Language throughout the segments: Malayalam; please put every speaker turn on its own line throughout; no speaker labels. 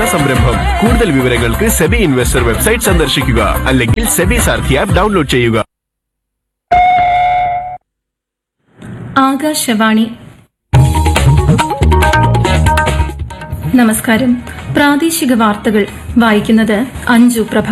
അവതരിപ്പിക്കുന്ന സംരംഭം. കൂടുതൽ വിവരങ്ങൾക്ക് സെബി ഇൻവെസ്റ്റർ വെബ്സൈറ്റ് സന്ദർശിക്കുക അല്ലെങ്കിൽ സെബി സാർഥി ആപ്പ് ഡൗൺലോഡ് ചെയ്യുക.
ആകാശവാണി. നമസ്കാരം. പ്രാദേശിക വാർത്തകൾ വായിക്കുന്നത് അഞ്ജു പ്രഭ.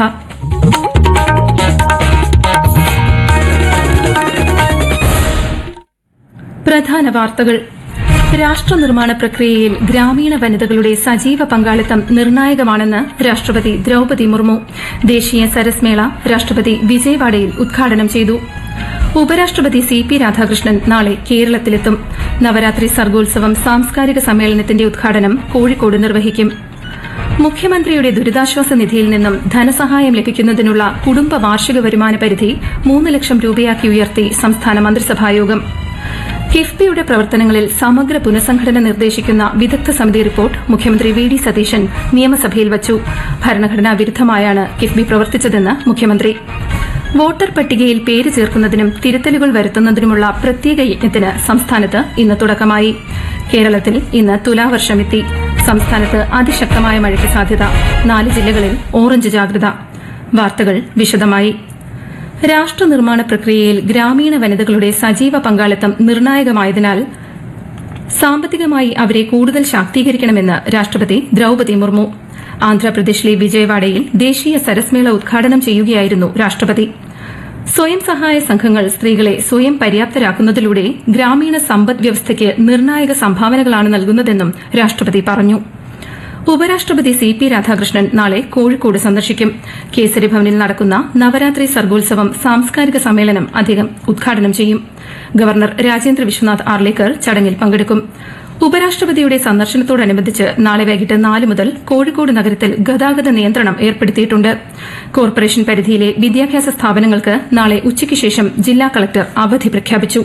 പ്രധാന വാർത്തകൾ. രാഷ്ട്ര നിർമ്മാണ പ്രക്രിയയിൽ ഗ്രാമീണ വനിതകളുടെ സജീവ പങ്കാളിത്തം നിർണായകമാണെന്ന് രാഷ്ട്രപതി ദ്രൌപദി മുർമു. ദേശീയ സരസ് മേള രാഷ്ട്രപതി വിജയവാഡയിൽ ഉദ്ഘാടനം ചെയ്തു. ഉപരാഷ്ട്രപതി CP രാധാകൃഷ്ണൻ നാളെ കേരളത്തിലെത്തും. നവരാത്രി സർഗോത്സവം സാംസ്കാരിക സമ്മേളനത്തിന്റെ ഉദ്ഘാടനം കോഴിക്കോട് നിർവഹിക്കും. മുഖ്യമന്ത്രിയുടെ ദുരിതാശ്വാസ നിധിയിൽ നിന്നും ധനസഹായം ലഭിക്കുന്നതിനുള്ള കുടുംബ വാർഷിക വരുമാന പരിധി 3 ലക്ഷം രൂപയാക്കി ഉയർത്തി സംസ്ഥാന മന്ത്രിസഭായോഗം. കിഫ്ബിയുടെ പ്രവർത്തനങ്ങളിൽ സമഗ്ര പുനഃസംഘടന നിർദ്ദേശിക്കുന്ന വിദഗ്ധ സമിതി റിപ്പോർട്ട് മുഖ്യമന്ത്രി VD സതീശൻ നിയമസഭയിൽ വച്ചു. ഭരണഘടനാ വിരുദ്ധമായാണ് കിഫ്ബി പ്രവർത്തിച്ചതെന്ന് മുഖ്യമന്ത്രി. വോട്ടർ പട്ടികയിൽ പേര് ചേർക്കുന്നതിനും തിരുത്തലുകൾ വരുത്തുന്നതിനുമുള്ള പ്രത്യേക യജ്ഞത്തിന് സംസ്ഥാനത്ത് ഇന്ന് തുടക്കമായി. കേരളത്തിൽ ഇന്ന് തുലാവർഷമെത്തി. സംസ്ഥാനത്ത് അതിശക്തമായ മഴയ്ക്ക് സാധ്യത. 4 ജില്ലകളിൽ ഓറഞ്ച് ജാഗ്രത. വാർത്തകൾ വിശദമായി. രാഷ്ട്ര നിർമ്മാണ പ്രക്രിയയിൽ ഗ്രാമീണ വനിതകളുടെ സജീവ പങ്കാളിത്തം നിർണായകമായതിനാൽ സാമ്പത്തികമായി അവരെ കൂടുതൽ ശാക്തീകരിക്കണമെന്ന് രാഷ്ട്രപതി ദ്രൌപദി മുർമു. ആന്ധ്രാപ്രദേശിലെ വിജയവാഡയിൽ ദേശീയ സരസ് മേള ഉദ്ഘാടനം ചെയ്യുകയായിരുന്നു രാഷ്ട്രപതി. സ്വയം സഹായ സംഘങ്ങൾ സ്ത്രീകളെ സ്വയം പര്യാപ്തരാക്കുന്നതിലൂടെ ഗ്രാമീണ സമ്പദ് വ്യവസ്ഥയ്ക്ക് നിർണായക സംഭാവനകളാണ് നൽകുന്നതെന്നും രാഷ്ട്രപതി പറഞ്ഞു. ഉപരാഷ്ട്രപതി CP രാധാകൃഷ്ണൻ നാളെ കോഴിക്കോട് സന്ദർശിക്കും. കേസരി ഭവനിൽ നടക്കുന്ന നവരാത്രി സർഗോത്സവം സാംസ്കാരിക സമ്മേളനം അദ്ദേഹം ഉദ്ഘാടനം ചെയ്യും. ഗവർണർ രാജേന്ദ്ര വിശ്വനാഥ് ആർലേക്കർ ചടങ്ങിൽ പങ്കെടുക്കും. ഉപരാഷ്ട്രപതിയുടെ സന്ദർശനത്തോടനുബന്ധിച്ച് നാളെ വൈകിട്ട് 4 മുതൽ കോഴിക്കോട് നഗരത്തിൽ ഗതാഗത നിയന്ത്രണം ഏർപ്പെടുത്തിയിട്ടുണ്ട്. കോർപ്പറേഷൻ പരിധിയിലെ വിദ്യാഭ്യാസ സ്ഥാപനങ്ങൾക്ക് നാളെ ഉച്ചയ്ക്ക് ശേഷം ജില്ലാ കളക്ടർ അവധി പ്രഖ്യാപിച്ചു.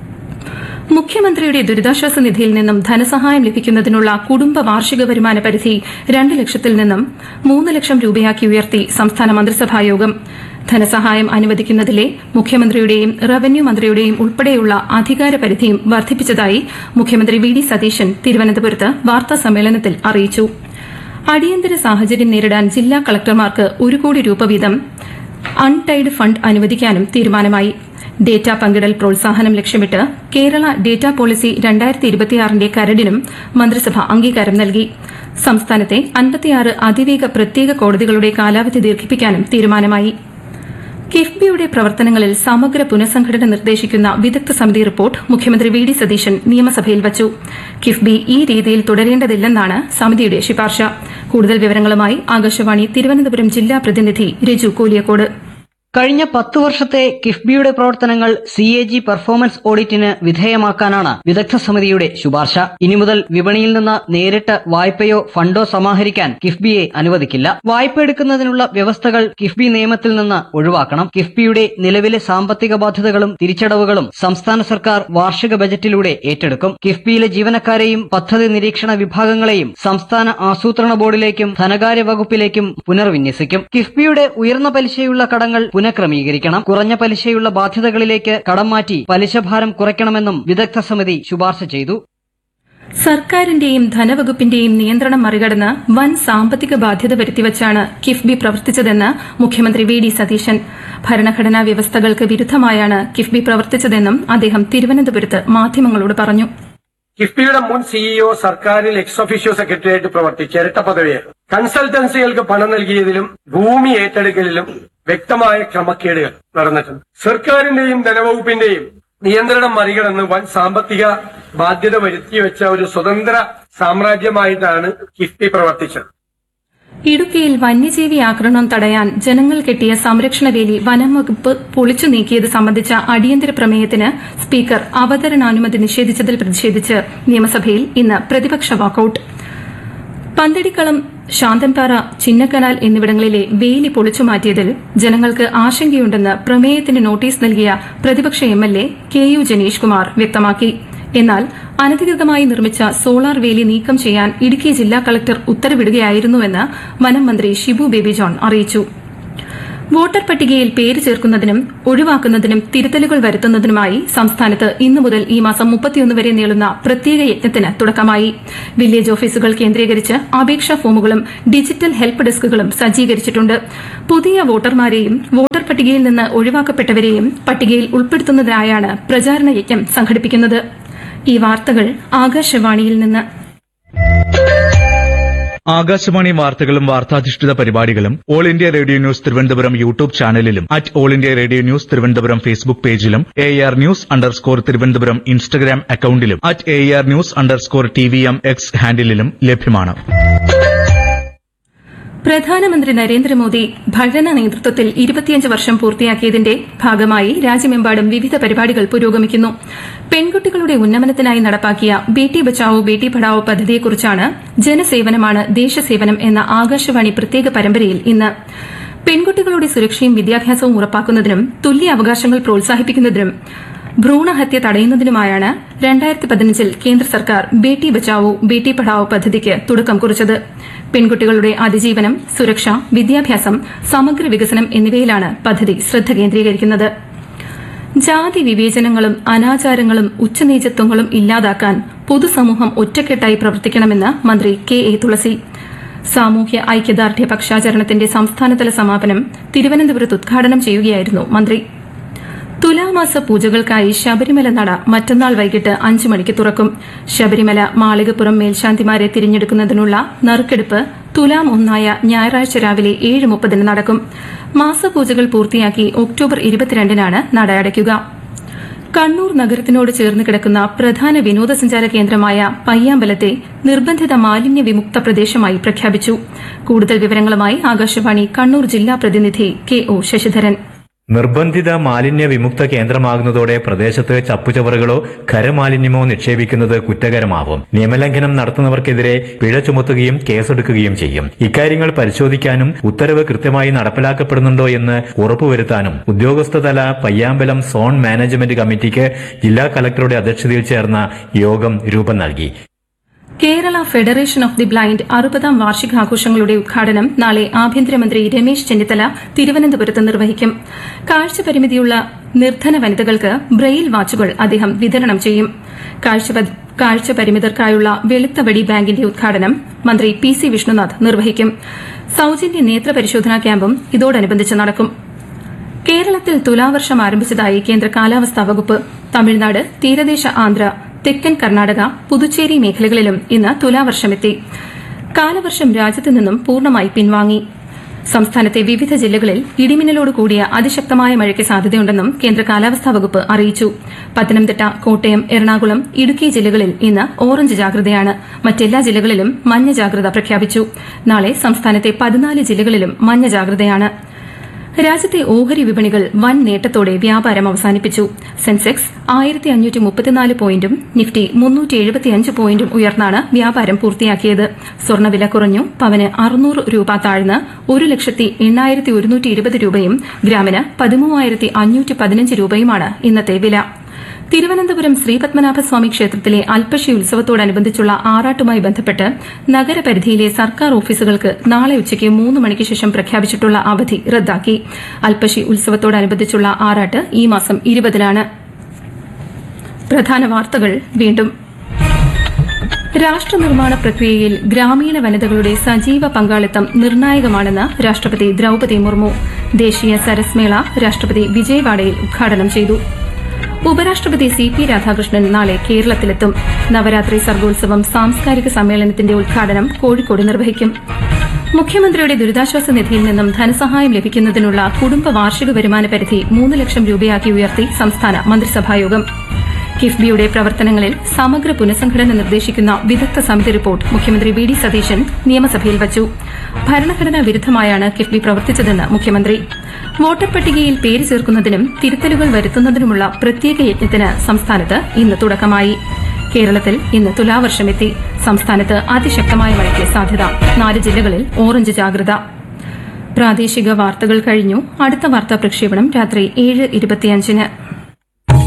മുഖ്യമന്ത്രിയുടെ ദുരിതാശ്വാസ നിധിയിൽ നിന്നും ധനസഹായം ലഭിക്കുന്നതിനുള്ള കുടുംബ വാർഷിക വരുമാന പരിധി 2 ലക്ഷത്തിൽ നിന്നും 3 ലക്ഷം രൂപയാക്കി ഉയർത്തി സംസ്ഥാന മന്ത്രിസഭായോഗം. ധനസഹായം അനുവദിക്കുന്നതിലെ മുഖ്യമന്ത്രിയുടെയും റവന്യൂ മന്ത്രിയുടെയും ഉൾപ്പെടെയുള്ള അധികാര പരിധിയും വർദ്ധിപ്പിച്ചതായി മുഖ്യമന്ത്രി VD സതീശൻ തിരുവനന്തപുരത്ത് വാർത്താസമ്മേളനത്തിൽ അറിയിച്ചു. അടിയന്തര സാഹചര്യം നേരിടാൻ ജില്ലാ കളക്ടർമാർക്ക് 1 കോടി രൂപ വീതം അൺടൈഡ് ഫണ്ട് അനുവദിക്കാനും തീരുമാനമായി. ഡേറ്റ പങ്കിടൽ പ്രോത്സാഹനം ലക്ഷ്യമിട്ട് കേരള ഡേറ്റ പോളിസി 2026ന്റെ കരടിനും മന്ത്രിസഭ അംഗീകാരം നൽകി. സംസ്ഥാനത്തെ 56 അതിവേഗ പ്രത്യേക കോടതികളുടെ കാലാവധി ദീർഘിപ്പിക്കാനും തീരുമാനമായി. കിഫ്ബിയുടെ പ്രവർത്തനങ്ങളിൽ സമഗ്ര പുനഃസംഘടന നിർദ്ദേശിക്കുന്ന വിദഗ്ധ സമിതി റിപ്പോർട്ട് മുഖ്യമന്ത്രി VD സതീശൻ നിയമസഭയിൽ വച്ചു. കിഫ്ബി ഈ രീതിയിൽ തുടരേണ്ടതില്ലെന്നാണ് സമിതിയുടെ ശുപാർശ. കൂടുതൽ വിവരങ്ങളുമായി ആകാശവാണി തിരുവനന്തപുരം ജില്ലാ പ്രതിനിധി രജു കോലിയക്കോട്.
കഴിഞ്ഞ 10 വർഷത്തെ കിഫ്ബിയുടെ പ്രവർത്തനങ്ങൾ CAG പെർഫോമൻസ് ഓഡിറ്റിന് വിധേയമാക്കാനാണ് വിദഗ്ധ സമിതിയുടെ ശുപാർശ. ഇനി മുതൽ വിപണിയിൽ നിന്ന് നേരിട്ട് വായ്പയോ ഫണ്ടോ സമാഹരിക്കാൻ കിഫ്ബിയെ അനുവദിക്കില്ല. വായ്പ എടുക്കുന്നതിനുള്ള വ്യവസ്ഥകൾ കിഫ്ബി നിയമത്തിൽ നിന്ന് ഒഴിവാക്കണം. കിഫ്ബിയുടെ നിലവിലെ സാമ്പത്തിക ബാധ്യതകളും തിരിച്ചടവുകളും സംസ്ഥാന സർക്കാർ വാർഷിക ബജറ്റിലൂടെ ഏറ്റെടുക്കും. കിഫ്ബിയിലെ ജീവനക്കാരെയും പദ്ധതി നിരീക്ഷണ വിഭാഗങ്ങളെയും സംസ്ഥാന ആസൂത്രണ ബോർഡിലേക്കും ധനകാര്യ വകുപ്പിലേക്കും പുനർവിന്യസിക്കും. കിഫ്ബിയുടെ ഉയർന്ന പലിശയുള്ള കടങ്ങൾ പുനഃക്രമീകരിക്കണം. കുറഞ്ഞ പലിശയുള്ള ബാധ്യതകളിലേക്ക് കടം മാറ്റി പലിശഭാരം കുറയ്ക്കണമെന്നും വിദഗ്ധ സമിതി ശുപാർശ ചെയ്തു.
സർക്കാരിന്റെയും ധനവകുപ്പിന്റെയും നിയന്ത്രണം മറികടന്ന് വൻ സാമ്പത്തിക ബാധ്യത വരുത്തിവച്ചാണ് കിഫ്ബി പ്രവർത്തിച്ചതെന്ന് മുഖ്യമന്ത്രി VD സതീശൻ. ഭരണഘടനാ വ്യവസ്ഥകൾക്ക് വിരുദ്ധമായാണ് കിഫ്ബി പ്രവർത്തിച്ചതെന്നും അദ്ദേഹം തിരുവനന്തപുരത്ത് മാധ്യമങ്ങളോട് പറഞ്ഞു.
കിഫ്ബിയുടെ മുൻ CEO സർക്കാരിൽ എക്സ് ഒഫീഷ്യോ സെക്രട്ടറിയായിട്ട് പ്രവർത്തിച്ച ഇരട്ട പദവിയായിരുന്നു. കൺസൾട്ടൻസികൾക്ക് പണം നൽകിയതിലും ഭൂമി ഏറ്റെടുക്കലിലും വ്യക്തമായ ക്രമക്കേടുകൾ നടന്നിട്ടുണ്ട്. സർക്കാരിന്റെയും ധനവകുപ്പിന്റെയും നിയന്ത്രണം മറികടന്ന് വൻ സാമ്പത്തിക ബാധ്യത വരുത്തിവെച്ച ഒരു സ്വതന്ത്ര സാമ്രാജ്യമായിട്ടാണ് കിഫ്ബി പ്രവർത്തിച്ചത്.
ഇടുക്കിയിൽ വന്യജീവി ആക്രമണം തടയാൻ ജനങ്ങൾ കെട്ടിയ സംരക്ഷണവേലി വനം വകുപ്പ് പൊളിച്ചു നീക്കിയത് സംബന്ധിച്ച അടിയന്തര പ്രമേയത്തിന് സ്പീക്കർ അവതരണാനുമതി നിഷേധിച്ചതിൽ പ്രതിഷേധിച്ച് നിയമസഭയിൽ ഇന്ന് പ്രതിപക്ഷ വാക്കൌട്ട്. പന്തടിക്കളം, ശാന്തൻപാറ, ചിന്നക്കനാൽ എന്നിവിടങ്ങളിലെ വേലി പൊളിച്ചുമാറ്റിയതിൽ ജനങ്ങൾക്ക് ആശങ്കയുണ്ടെന്ന് പ്രമേയത്തിന് നോട്ടീസ് നൽകിയ പ്രതിപക്ഷ MLA KU ജനീഷ് കുമാർ വ്യക്തമാക്കി. എന്നാൽ അനധികൃതമായി നിർമ്മിച്ച സോളാർ വേലി നീക്കം ചെയ്യാൻ ഇടുക്കി ജില്ലാ കളക്ടർ ഉത്തരവിടുകയായിരുന്നുവെന്ന് വനം മന്ത്രി ഷിബു ബേബി ജോൺ അറിയിച്ചു. വോട്ടർ പട്ടികയിൽ പേര് ചേർക്കുന്നതിനും ഒഴിവാക്കുന്നതിനും തിരുത്തലുകൾ വരുത്തുന്നതിനുമായി സംസ്ഥാനത്ത് ഇന്നു മുതൽ ഈ മാസം 31 വരെ നീളുന്ന പ്രത്യേക യജ്ഞത്തിന് തുടക്കമായി. വില്ലേജ് ഓഫീസുകൾ കേന്ദ്രീകരിച്ച് അപേക്ഷാ ഫോമുകളും ഡിജിറ്റൽ ഹെൽപ്പ് ഡെസ്കുകളും സജ്ജീകരിച്ചിട്ടുണ്ട്. പുതിയ വോട്ടർമാരെയും വോട്ടർ പട്ടികയിൽ നിന്ന് ഒഴിവാക്കപ്പെട്ടവരെയും പട്ടികയിൽ ഉൾപ്പെടുത്തുന്നതിനായാണ് പ്രചാരണ യജ്ഞം സംഘടിപ്പിക്കുന്നത്. ഈ വാർത്തകൾ ആകാശവാണിയിൽ നിന്ന്.
ആകാശവാണി വാർത്തകളും വാർത്താധിഷ്ഠിത പരിപാടികളും all India radio news Thiruvananthapuram YouTube ചാനലിലും all India radio news Thiruvananthapuram Facebook പേജിലും AR News_ തിരുവനന്തപുരം ഇൻസ്റ്റഗ്രാം അക്കൌണ്ടിലും AR News_TVM X ഹാൻഡിലും ലഭ്യമാണ്.
പ്രധാനമന്ത്രി നരേന്ദ്രമോദി ഭരണ നേതൃത്വത്തിൽ 25 വർഷം പൂർത്തിയാക്കിയതിന്റെ ഭാഗമായി രാജ്യമെമ്പാടും വിവിധ പരിപാടികൾ പുരോഗമിക്കുന്നു. പെൺകുട്ടികളുടെ ഉന്നമനത്തിനായി നടപ്പാക്കിയ ബേട്ടി ബച്ചാവോ ബേട്ടി പഠാവോ പദ്ധതിയെക്കുറിച്ചാണ് ജനസേവനമാണ് ദേശസേവനം എന്ന ആകാശവാണി പ്രത്യേക പരമ്പരയിൽ ഇന്ന്. പെൺകുട്ടികളുടെ സുരക്ഷയും വിദ്യാഭ്യാസവും ഉറപ്പാക്കുന്നതിനും തുല്യ അവകാശങ്ങൾ പ്രോത്സാഹിപ്പിക്കുന്നതിനും ഭ്രൂണഹത്യ തടയുന്നതിനുമായാണ് 2015 കേന്ദ്ര സർക്കാർ ബേട്ടി ബച്ചാവോ ബേട്ടി പഠാവോ പദ്ധതിക്ക് തുടക്കം കുറിച്ചത്. പെൺകുട്ടികളുടെ അതിജീവനം, സുരക്ഷ, വിദ്യാഭ്യാസം, സമഗ്ര വികസനം എന്നിവയിലാണ് പദ്ധതി ശ്രദ്ധ കേന്ദ്രീകരിക്കുന്നത്. ജാതി വിവേചനങ്ങളും അനാചാരങ്ങളും ഉച്ചനീചത്വങ്ങളും ഇല്ലാതാക്കാൻ പൊതുസമൂഹം ഒറ്റക്കെട്ടായി പ്രവർത്തിക്കണമെന്ന് മന്ത്രി KA തുളസി. സാമൂഹ്യ ഐക്യദാർഢ്യ പക്ഷാചരണത്തിന്റെ സംസ്ഥാനതല സമാപനം തിരുവനന്തപുരത്ത് ഉദ്ഘാടനം ചെയ്യുകയായിരുന്നു മന്ത്രി. തുലാമാസ പൂജകൾക്കായി ശബരിമല നട മറ്റന്നാൾ വൈകിട്ട് 5 മണിക്ക് തുറക്കും. ശബരിമല മാളികപ്പുറം മേൽശാന്തിമാരെ തിരഞ്ഞെടുക്കുന്നതിനുള്ള നറുക്കെടുപ്പ് തുലാം 1 ഞായറാഴ്ച രാവിലെ 7:30 നടക്കും. മാസപൂജകൾ പൂർത്തിയാക്കി ഒക്ടോബർ 22 നട അടയ്ക്കുക. കണ്ണൂർ നഗരത്തിനോട് ചേർന്ന് കിടക്കുന്ന പ്രധാന വിനോദസഞ്ചാര കേന്ദ്രമായ പയ്യാമ്പലത്തെ നിർബന്ധിത മാലിന്യ വിമുക്ത പ്രദേശമായി പ്രഖ്യാപിച്ചു. കൂടുതൽ വിവരങ്ങളുമായി ആകാശവാണി കണ്ണൂർ ജില്ലാ പ്രതിനിധി KO ശശിധരൻ.
നിർബന്ധിത മാലിന്യ വിമുക്ത കേന്ദ്രമാകുന്നതോടെ പ്രദേശത്ത് ചപ്പുചവറുകളോ ഖരമാലിന്യമോ നിക്ഷേപിക്കുന്നത് കുറ്റകരമാവും. നിയമലംഘനം നടത്തുന്നവർക്കെതിരെ പിഴ ചുമത്തുകയും കേസെടുക്കുകയും ചെയ്യും. ഇക്കാര്യങ്ങൾ പരിശോധിക്കാനും ഉത്തരവ് കൃത്യമായി നടപ്പിലാക്കപ്പെടുന്നുണ്ടോ എന്ന് ഉറപ്പുവരുത്താനും ഉദ്യോഗസ്ഥതല പയ്യാമ്പലം സോൺ മാനേജ്മെന്റ് കമ്മിറ്റിക്ക് ജില്ലാ കലക്ടറുടെ അധ്യക്ഷതയിൽ ചേർന്ന യോഗം രൂപം നൽകി.
Kerala federation of the blind 60ാം വാർഷികാഘോഷങ്ങളുടെ ഉദ്ഘാടനം നാളെ ആഭ്യന്തരമന്ത്രി രമേശ് ചെന്നിത്തല തിരുവനന്തപുരത്ത് നിർവഹിക്കും. കാഴ്ചപരിമിതിയുള്ള നിർധന വനിതകൾക്ക് ബ്രെയിൽ വാച്ചുകൾ അദ്ദേഹം വിതരണം ചെയ്യും. കാഴ്ചപരിമിതർക്കായുള്ള വെളുത്തവടി ബാങ്കിന്റെ ഉദ്ഘാടനം മന്ത്രി PC വിഷ്ണുനാഥ് നിർവഹിക്കും. സൌജന്യ നേത്ര പരിശോധനാ ക്യാമ്പും ഇതോടനുബന്ധിച്ച് നടക്കും. കേരളത്തിൽ തുലാവർഷം ആരംഭിച്ചതായി കേന്ദ്ര കാലാവസ്ഥാ വകുപ്പ്. തമിഴ്നാട്, തീരദേശ ആന്ധ്ര, തെക്കൻ കർണാടക, പുതുച്ചേരി മേഖലകളിലും ഇന്ന് തുലാവർഷമെത്തി. കാലവർഷം രാജ്യത്തു നിന്നും പൂർണ്ണമായി പിൻവാങ്ങി. സംസ്ഥാനത്തെ വിവിധ ജില്ലകളിൽ ഇടിമിന്നലോട് കൂടിയ അതിശക്തമായ മഴയ്ക്ക് സാധ്യതയുണ്ടെന്നും കേന്ദ്ര കാലാവസ്ഥാ വകുപ്പ് അറിയിച്ചു. പത്തനംതിട്ട, കോട്ടയം, എറണാകുളം, ഇടുക്കി ജില്ലകളിൽ ഇന്ന് ഓറഞ്ച് ജാഗ്രതയാണ്. മറ്റെല്ലാ ജില്ലകളിലും മഞ്ഞ ജാഗ്രത പ്രഖ്യാപിച്ചു. നാളെ സംസ്ഥാനത്തെ 14 ജില്ലകളിലും മഞ്ഞ ജാഗ്രതയാണ്. രാജ്യത്തെ ഓഹരി വിപണികൾ വൻ നേട്ടത്തോടെ വ്യാപാരം അവസാനിപ്പിച്ചു. സെൻസെക്സ് 1534 പോയിന്റും നിഫ്റ്റി 375 പോയിന്റും ഉയർന്നാണ് വ്യാപാരം പൂർത്തിയാക്കിയത്. സ്വർണ്ണവില കുറഞ്ഞു. പവന് 600 രൂപ താഴ്ന്ന് 1,08,120 രൂപയും ഗ്രാമിന് 13,515 രൂപയുമാണ് ഇന്നത്തെ വില. തിരുവനന്തപുരം ശ്രീപത്മനാഭസ്വാമി ക്ഷേത്രത്തിലെ അൽപ്പശി ഉത്സവത്തോടനുബന്ധിച്ചുള്ള ആറാട്ടുമായി ബന്ധപ്പെട്ട് നഗരപരിധിയിലെ സർക്കാർ ഓഫീസുകൾക്ക് നാളെ ഉച്ചയ്ക്ക് 3 മണിക്ക് ശേഷം പ്രഖ്യാപിച്ചിട്ടുള്ള അവധി റദ്ദാക്കി. അൽപ്പശി ഉത്സവത്തോടനുബന്ധിച്ചുള്ള ആറാട്ട് ഈ മാസം 20-നാണ്. പ്രധാന വാർത്തകൾ വീണ്ടും. രാഷ്ട്രനിർമ്മാണ പ്രക്രിയയിൽ ഗ്രാമീണ വനിതകളുടെ സജീവ പങ്കാളിത്തം നിർണായകമാണെന്ന് രാഷ്ട്രപതി ദ്രൌപദി മുർമു. ദേശീയ സരസ് മേള രാഷ്ട്രപതി വിജയവാഡയിൽ ഉദ്ഘാടനം ചെയ്തു. ഉപരാഷ്ട്രപതി CP രാധാകൃഷ്ണൻ നാളെ കേരളത്തിലെത്തും. നവരാത്രി സർഗോത്സവം സാംസ്കാരിക സമ്മേളനത്തിന്റെ ഉദ്ഘാടനം കോഴിക്കോട് നിർവഹിക്കും. മുഖ്യമന്ത്രിയുടെ ദുരിതാശ്വാസ നിധിയിൽ നിന്നും ധനസഹായം ലഭിക്കുന്നതിനുള്ള കുടുംബ വാർഷിക വരുമാന പരിധി 3 ലക്ഷം രൂപയാക്കി ഉയർത്തി സംസ്ഥാന മന്ത്രിസഭായോഗം. കിഫ്ബിയുടെ പ്രവർത്തനങ്ങളിൽ സമഗ്ര പുനഃസംഘടന നിർദ്ദേശിക്കുന്ന വിദഗ്ധ സമിതി റിപ്പോർട്ട് മുഖ്യമന്ത്രി VD സതീശൻ നിയമസഭയിൽ വച്ചു. ഭരണഘടനാ വിരുദ്ധമായാണ് കിഫ്ബി പ്രവർത്തിച്ചതെന്ന് മുഖ്യമന്ത്രി. വോട്ടർ പട്ടികയിൽ പേര് ചേർക്കുന്നതിനും തിരുത്തലുകൾ വരുത്തുന്നതിനുമുള്ള പ്രത്യേക യജ്ഞത്തിന് സംസ്ഥാനത്ത് ഇന്ന് തുടക്കമായി. കേരളത്തിൽ ഇന്ന് തുലാവർഷമെത്തി. സംസ്ഥാനത്ത് അതിശക്തമായ മഴയ്ക്ക് സാധ്യത. 4 ജില്ലകളിൽ ഓറഞ്ച് ജാഗ്രത. പ്രാദേശിക വാർത്തകൾ കഴിഞ്ഞു. അടുത്ത വാർത്താ പ്രക്ഷേപണം രാത്രി 7:25-ന്.